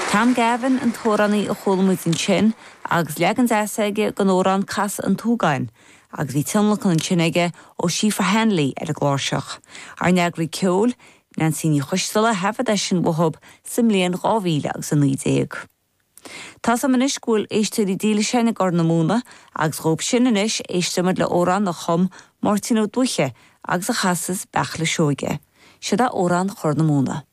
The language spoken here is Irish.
Tam Gavin an tórannaí a chólmid in sin agus legan éige gan órán cas an túgáin, agus bhí timlach an sinige ó Sífa Henley ar a gláirseach. Ar neagraí ceol, nan síní chuistela hefad sin bhthb sa mbliain 2000 agus an 19. Tá sam an iscúil éisteí díla sinna gar na múna agus róp sin inis éistemad le órán na chum Martino Duche agus a chasas bech le seoige. Siad a órán chur na múna.